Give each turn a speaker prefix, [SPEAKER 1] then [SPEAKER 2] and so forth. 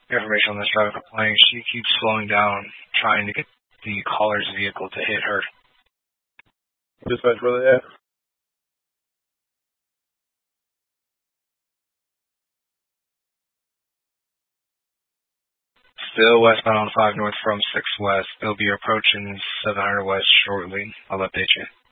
[SPEAKER 1] Information on this driver complaint. She keeps slowing down, trying to get the caller's vehicle to hit her.
[SPEAKER 2] Dispatch, where they at?
[SPEAKER 1] Still westbound on 5 north from 6 west. They'll be approaching 700 west shortly. I'll update you.